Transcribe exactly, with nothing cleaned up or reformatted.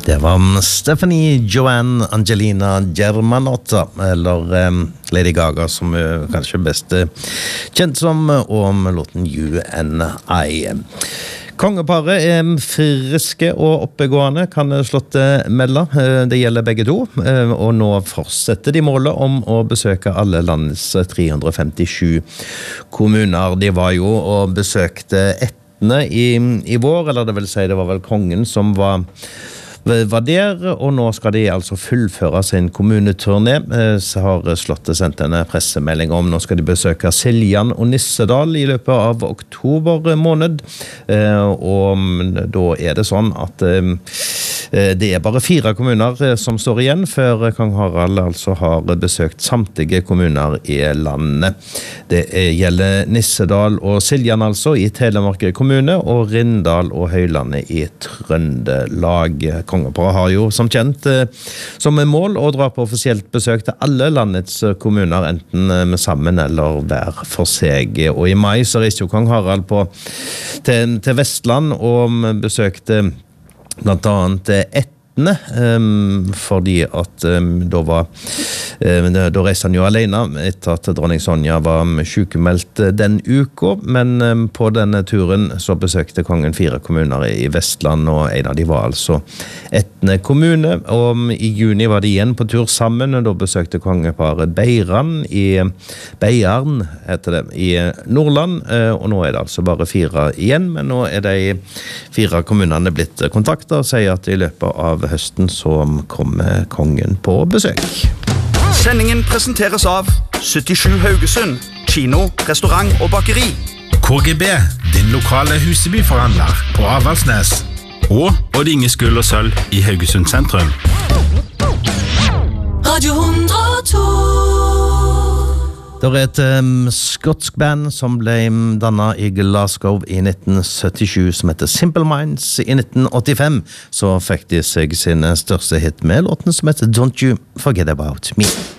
Det var Stephanie Joanne Angelina Germanotta, eller um, Lady Gaga, som er kanskje best kjent som, og med låten U N I. Kongeparet er friske og oppegående, kan slått melde. Det gjelder begge to, og nå fortsetter de målet om å besøke alle landets tre hundre femtisju kommuner. De var jo og besøkte Etne i, i vår, eller det vil si det var vel kongen som var var der, og nå skal de altså fullføre sin kommuneturné. Så har Slottet sendt en pressemelding om nå skal de besøke Siljan og Nissedal i løpet av oktober måned, og da er det sånn at det er bare fire kommuner som står igjen før kong Harald altså har besøkt samtlige kommuner i landet. Det gjelder Nissedal og Siljan altså i Telemark kommune, og Rindal og Høylandet i Trøndelag. Kongeparet har jo som kjent som mål å dra på offisielt besøk til alle landets kommuner, enten med sammen eller hver for seg. Og i mai så reiste jo kong Harald på, til, til Vestland og besøkte blant annet Etne, um, fordi at um, da var um, da reiste han jo alene etter at dronning Sonja var sykemeldt den uka, men um, på denne turen så besøkte kongen fire kommuner i Vestland, og en av de var altså Etne kommune, og i juni var de igjen på tur sammen, og da besøkte kongeparet Beiran i Beiarn, heter det, i Nordland, og nå er det altså bare fire igjen, men nå er de fire kommunene blitt kontaktet og sier at i løpet av høsten så kommer kongen på besøk. Sendingen presenteres av syttisju Haugesund, kino, restaurant og bakeri. K G B, din lokale Huseby-forhandler på Avaldsnes. Og Odd Inge Skull og Sølv i Haugesund sentrum. Radio hundre og to. Det er et um, skotsk band som ble dannet i Glasgow i nitten syttisju som heter Simple Minds. I nitten åttifem så fikk de seg sin største hit med låten som heter Don't You Forget About Me.